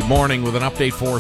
Good morning with an update for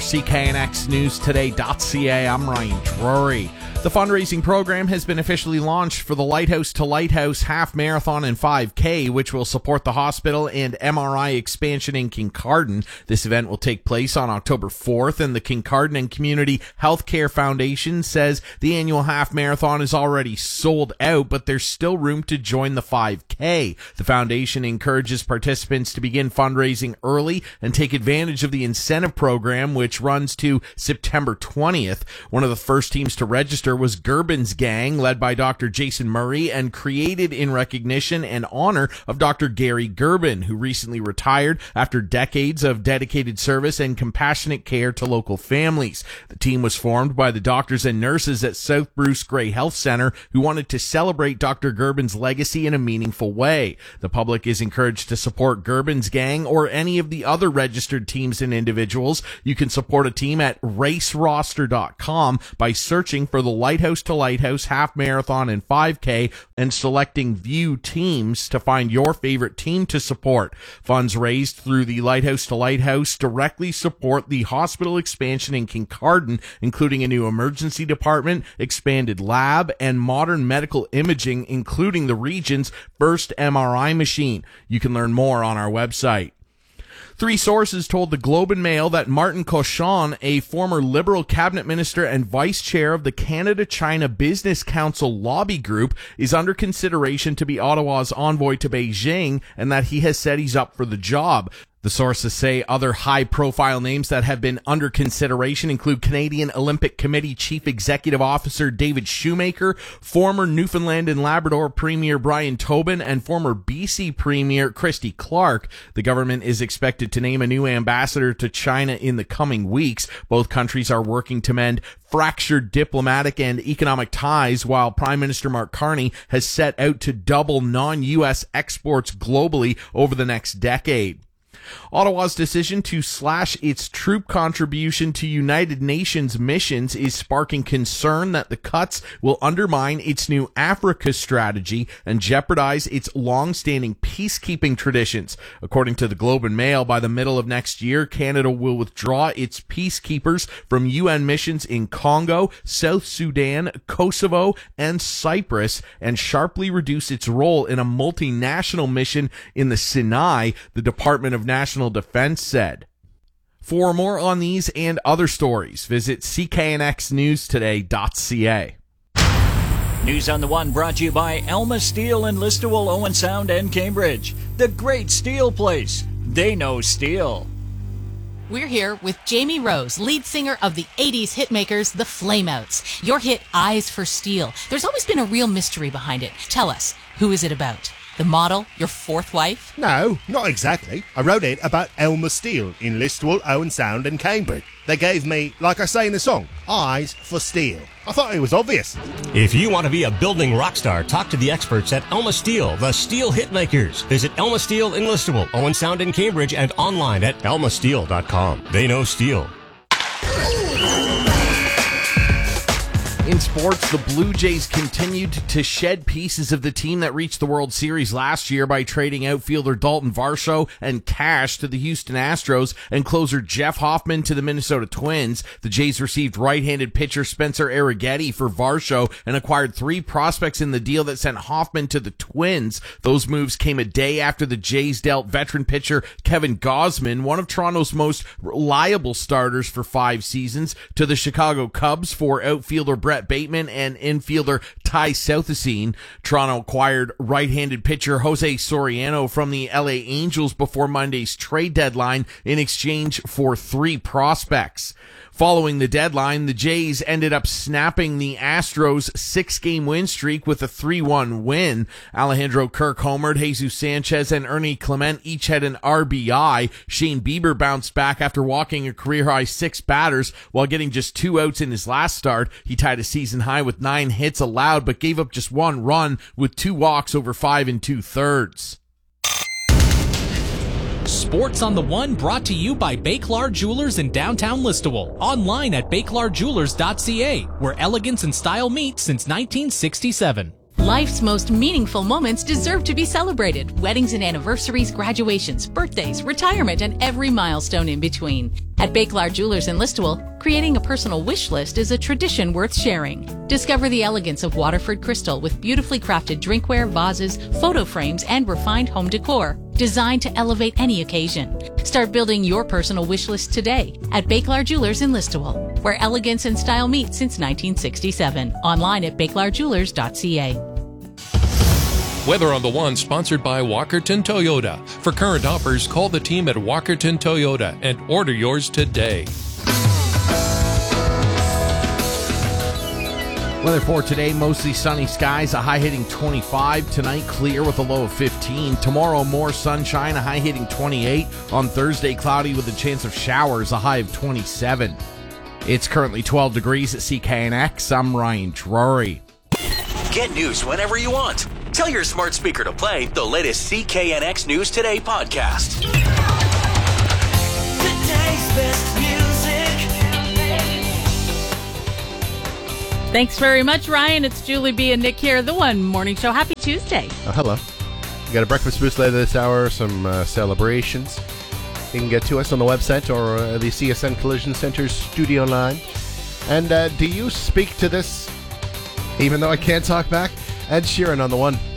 CKNXNewsToday.ca. I'm Ryan Drury. The fundraising program has been officially launched for the Lighthouse to Lighthouse Half Marathon and 5K, which will support the hospital and MRI expansion in Kincardine. This event will take place on October 4th, and the Kincardine and Community Healthcare Foundation says the annual half marathon is already sold out, but there's still room to join the 5K. The foundation encourages participants to begin fundraising early and take advantage of the incentive program, which runs to September 20th. One of the first teams to register was Gerbin's Gang, led by Dr. Jason Murray and created in recognition and honor of Dr. Gary Gerbin, who recently retired after decades of dedicated service and compassionate care to local families. The team was formed by the doctors and nurses at South Bruce Grey Health Center who wanted to celebrate Dr. Gerbin's legacy in a meaningful way. The public is encouraged to support Gerbin's Gang or any of the other registered teams and individuals. You can support a team at raceroster.com by searching for the Lighthouse to Lighthouse Half Marathon and 5K and selecting View Teams to find your favorite team to support. Funds raised through the Lighthouse to Lighthouse directly support the hospital expansion in Kincardine, including a new emergency department, expanded lab, and modern medical imaging, including the region's first MRI machine. You can learn more on our website. Three sources told the Globe and Mail that Martin Cauchon, a former Liberal cabinet minister and vice chair of the Canada-China Business Council lobby group, is under consideration to be Ottawa's envoy to Beijing, and that he has said he's up for the job. The sources say other high-profile names that have been under consideration include Canadian Olympic Committee Chief Executive Officer David Shoemaker, former Newfoundland and Labrador Premier Brian Tobin, and former BC Premier Christy Clark. The government is expected to name a new ambassador to China in the coming weeks. Both countries are working to mend fractured diplomatic and economic ties, while Prime Minister Mark Carney has set out to double non-U.S. exports globally over the next decade. Ottawa's decision to slash its troop contribution to United Nations missions is sparking concern that the cuts will undermine its new Africa strategy and jeopardize its long-standing peacekeeping traditions. According to the Globe and Mail, by the middle of next year, Canada will withdraw its peacekeepers from UN missions in Congo, South Sudan, Kosovo, and Cyprus, and sharply reduce its role in a multinational mission in the Sinai, the Department of National Defense said. For more on these and other stories, visit cknxnewstoday.ca. News on the One brought to you by Elma Steel in Listowel, Owen Sound, and Cambridge. The great steel place. They know steel. We're here with Jamie Rose, lead singer of the 80s hitmakers, the Flameouts. Your hit, Eyes for Steel. There's always been a real mystery behind it. Tell us, who is it about? The model, your fourth wife? No, not exactly. I wrote it about Elma Steel in Listowel, Owen Sound and Cambridge. They gave me, like I say in the song, eyes for steel. I thought it was obvious. If you want to be a building rock star, talk to the experts at Elma Steel, the steel hitmakers. Visit Elma Steel in Listowel, Owen Sound and Cambridge, and online at elmasteel.com. They know steel. In sports, the Blue Jays continued to shed pieces of the team that reached the World Series last year by trading outfielder Dalton Varsho and cash to the Houston Astros and closer Jeff Hoffman to the Minnesota Twins. The Jays received right-handed pitcher Spencer Arrighetti for Varsho and acquired 3 prospects in the deal that sent Hoffman to the Twins. Those moves came a day after the Jays dealt veteran pitcher Kevin Gausman, one of Toronto's most reliable starters for 5 seasons, to the Chicago Cubs for outfielder Brett Bateman and infielder Ty Southesine. Toronto acquired right-handed pitcher Jose Soriano from the LA Angels before Monday's trade deadline in exchange for 3 prospects. Following the deadline, the Jays ended up snapping the Astros' 6-game win streak with a 3-1 win. Alejandro Kirk homered, Jesus Sanchez and Ernie Clement each had an RBI. Shane Bieber bounced back after walking a career-high 6 batters while getting just 2 outs in his last start. He tied a season high with 9 hits allowed, but gave up just 1 run with 2 walks over 5 2/3. Sports on the One brought to you by Bakelard Jewelers in downtown Listowel. Online at bakelardjewelers.ca, where elegance and style meet since 1967. Life's most meaningful moments deserve to be celebrated. Weddings and anniversaries, graduations, birthdays, retirement, and every milestone in between. At Bakelard Jewelers in Listowel, creating a personal wish list is a tradition worth sharing. Discover the elegance of Waterford crystal with beautifully crafted drinkware, vases, photo frames, and refined home decor, designed to elevate any occasion. Start building your personal wish list today at Bakelard Jewelers in Listowel, where elegance and style meet since 1967. Online at bakelardjewelers.ca. Weather on the One, sponsored by Walkerton Toyota. For current offers, call the team at Walkerton Toyota and order yours today. Weather for today, mostly sunny skies, a high hitting 25. Tonight, clear with a low of 15. Tomorrow, more sunshine, a high hitting 28. On Thursday, cloudy with a chance of showers, a high of 27. It's currently 12 degrees at CKNX. I'm Ryan Drury. Get news whenever you want. Tell your smart speaker to play the latest CKNX News Today podcast. Today's best music. Thanks very much, Ryan. It's Julie B. and Nick here, the One Morning Show. Happy Tuesday. Oh, hello. We got a breakfast boost later this hour, some celebrations. You can get to us on the website or the CSN Collision Center's studio line. And do you speak to this, even though I can't talk back? Ed Sheeran on the One.